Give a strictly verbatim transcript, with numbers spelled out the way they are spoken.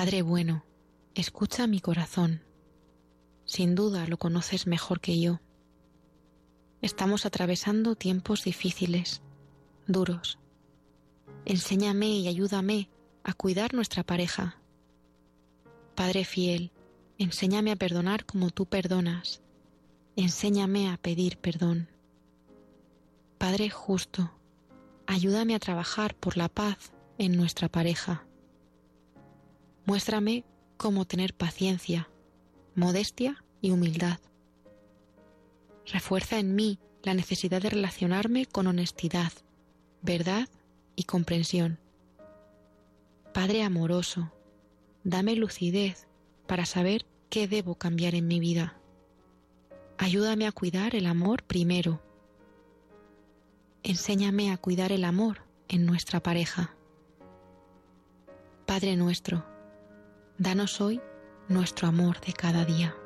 Padre bueno, escucha mi corazón. Sin duda lo conoces mejor que yo. Estamos atravesando tiempos difíciles, duros. Enséñame y ayúdame a cuidar nuestra pareja. Padre fiel, enséñame a perdonar como tú perdonas. Enséñame a pedir perdón. Padre justo, ayúdame a trabajar por la paz en nuestra pareja. Muéstrame cómo tener paciencia, modestia y humildad. Refuerza en mí la necesidad de relacionarme con honestidad, verdad y comprensión. Padre amoroso, dame lucidez para saber qué debo cambiar en mi vida. Ayúdame a cuidar el amor primero. Enséñame a cuidar el amor en nuestra pareja. Padre nuestro, danos hoy nuestro amor de cada día.